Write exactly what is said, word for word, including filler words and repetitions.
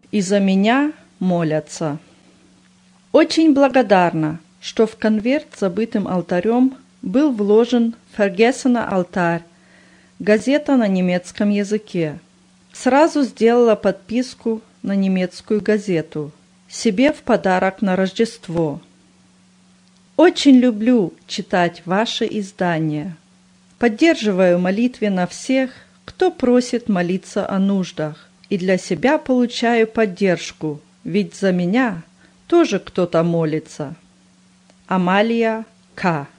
и за меня молятся. Очень благодарна, что в конверт с забытым алтарем был вложен «Vergessener алтарь», газета на немецком языке. Сразу сделала подписку на немецкую газету, себе в подарок на Рождество. Очень люблю читать ваши издания. Поддерживаю молитвенно всех, кто просит молиться о нуждах, и для себя получаю поддержку, ведь за меня тоже кто-то молится. Амалия К.